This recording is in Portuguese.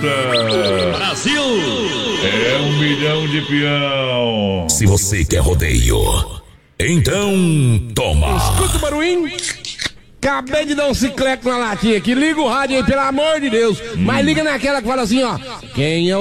Brasil! É 1 milhão de peão. Se você quer rodeio, então toma. Escuta o barulhinho. Acabei de dar um cicleco na latinha aqui. Liga o rádio aí, pelo amor de Deus. Mas liga naquela que fala assim, ó. Quem é o